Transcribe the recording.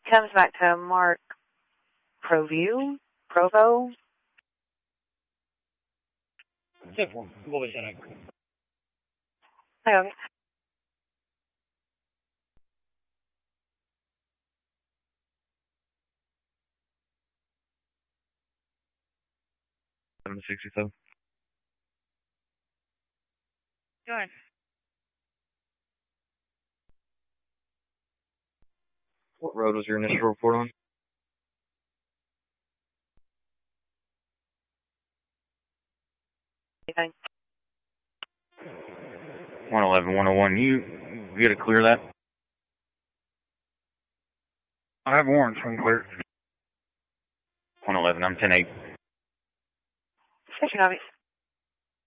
comes back to Mark Provo. Sí, pues, ¿cómo ves ahora? Okay. 767. Go ahead. What road was your initial report on? Anything? 111, 101. You got to clear that? I have warrants from clear. 111, I'm 10-8. Station obvious.